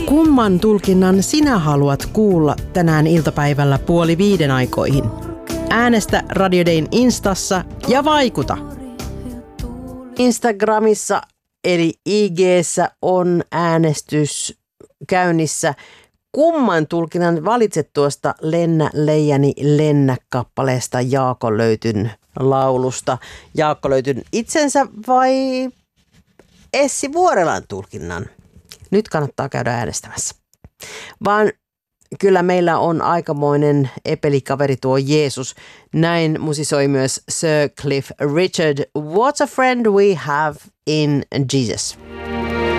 Kumman tulkinnan sinä haluat kuulla tänään iltapäivällä 4:30 aikoihin? Äänestä Radio Dayn Instassa ja vaikuta! Instagramissa eli IG:ssä on äänestys käynnissä. Kumman tulkinnan valitset tuosta Lennä Leijani Lennä-kappaleesta Jaakko Löytyn laulusta? Jaakko Löytyn itsensä vai Essi Vuorelan tulkinnan? Nyt kannattaa käydä äänestämässä. Vaan kyllä meillä on aikamoinen epelikaveri tuo Jeesus. Näin musisoi myös Sir Cliff Richard. What a friend we have in Jesus.